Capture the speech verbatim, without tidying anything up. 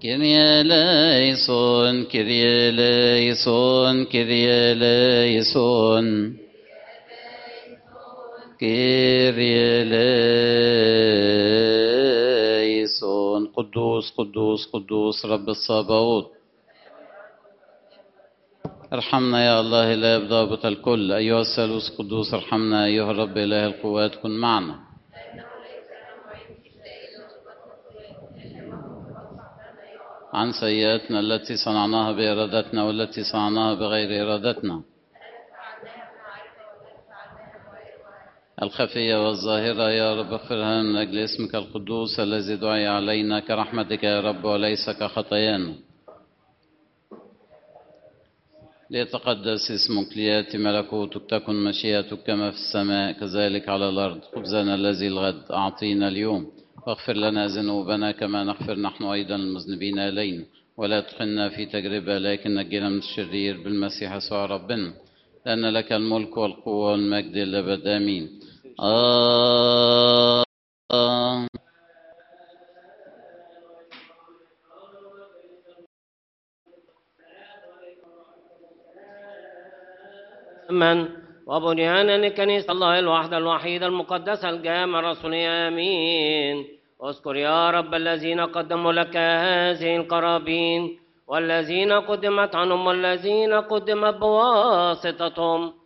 Kyrie eleison, Kyrie eleison, Kyrie eleison. Kyrie eleison. قدوس قدوس قدوس رب الصباوت. ارحمنا يا الله إله ضابط الكل، أيها الثالوث القدوس ارحمنا، أيها الرب إله القوات كن معنا. عن سيئاتنا التي صنعناها بإرادتنا والتي صنعناها بغير إرادتنا، الخفية والظاهرة يا رب اغفرها من أجل اسمك القدوس الذي دعي علينا كرحمتك يا رب وليس كخطايانا. ليتقدس اسمك، ليأتي ملكوتك، تكن مشيئتك كما في السماء كذلك على الأرض. خبزنا الذي الغد أعطينا اليوم، واغفر لنا ذنوبنا كما نغفر نحن أيضا المذنبين إلينا، ولا تدخلنا في تجربة لكن نجينا من الشرير بالمسيح يسوع ربنا، لأن لك الملك والقوة والمجد للأبد آمين. آه آه من وبنيانا لكنيسة الله الواحدة الوحيدة المقدسة الجامعة الرسولية آمين. اذكر يا رب الذين قدموا لك هذه القرابين والذين قدمت عنهم والذين قدمت بواسطتهم،